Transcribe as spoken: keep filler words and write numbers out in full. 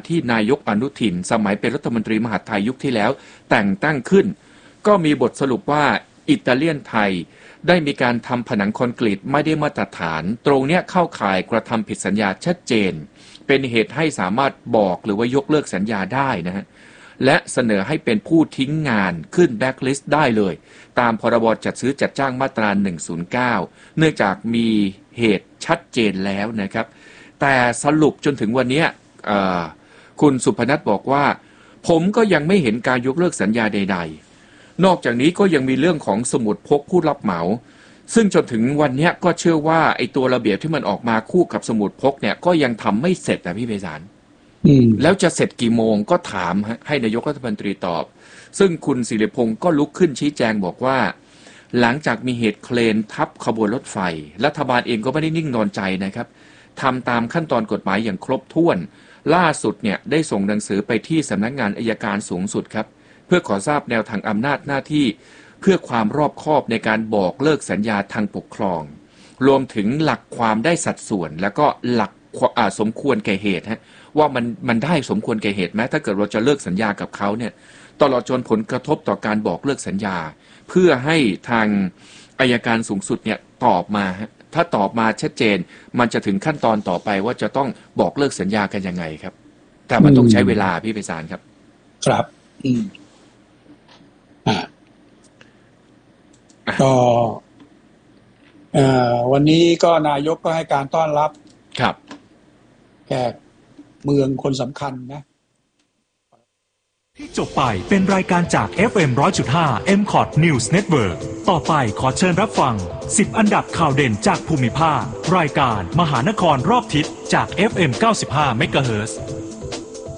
ที่นายกอนุทินสมัยเป็นรัฐมนตรีมหาดไทยยุคที่แล้วแต่งตั้งขึ้นก็มีบทสรุปว่าอิตาเลียนไทยได้มีการทำผนังคอนกรีตไม่ได้มาตรฐานตรงเนี้ยเข้าข่ายกระทำผิดสัญญาชัดเจนเป็นเหตุให้สามารถบอกหรือว่ายกเลิกสัญญาได้นะฮะและเสนอให้เป็นผู้ทิ้งงานขึ้นแบ็คลิสต์ได้เลยตามพรบจัดซื้อจัดจ้างมาตราหนึ่งศูนย์เก้าเนื่องจากมีเหตุชัดเจนแล้วนะครับแต่สรุปจนถึงวันนี้คุณสุพนัทบอกว่าผมก็ยังไม่เห็นการยกเลิกสัญญาใดๆนอกจากนี้ก็ยังมีเรื่องของสมุดพกผู้รับเหมาซึ่งจนถึงวันนี้ก็เชื่อว่าไอ้ตัวระเบียบที่มันออกมาคู่กับสมุดพกเนี่ยก็ยังทำไม่เสร็จนะพี่ไพศาลแล้วจะเสร็จกี่โมงก็ถามให้นายกรัฐมนตรีตอบซึ่งคุณศิริพงศ์ก็ลุกขึ้นชี้แจงบอกว่าหลังจากมีเหตุเครนทับขบวนรถไฟรัฐบาลเองก็ไม่ได้นิ่งนอนใจนะครับทำตามขั้นตอนกฎหมายอย่างครบถ้วนล่าสุดเนี่ยได้ส่งหนังสือไปที่สำนักงานอัยการสูงสุดครับเพื่อขอทราบแนวทางอำนาจหน้าที่เพื่อความรอบคอบในการบอกเลิกสัญญาทางปกครองรวมถึงหลักความได้สัดส่วนแล้วก็หลักสมควรแก่เหตุฮะว่ามันมันได้สมควรแก่เหตุไหมถ้าเกิดเราจะเลิกสัญญากับเขาเนี่ยตลอดจนผลกระทบต่อการบอกเลิกสัญญาเพื่อให้ทางอัยการสูงสุดเนี่ยตอบมาถ้าตอบมาชัดเจนมันจะถึงขั้นตอนต่อไปว่าจะต้องบอกเลิกสัญญากันยังไงครับแต่มันต้องใช้เวลาพี่ไพศาลครับครับอืมอ่าก็เอ่อวันนี้ก็นายกก็ให้การต้อนรับครับแขกเมืองคนสำคัญนะที่จบไปเป็นรายการจาก เอฟ เอ็ม หนึ่งร้อยจุดห้า เอ็ม คอท News Network ต่อไปขอเชิญรับฟังสิบอันดับข่าวเด่นจากภูมิภาครายการมหานครรอบทิศจาก เอฟ เอ็ม เก้าสิบห้า เมกะเฮิรตซ์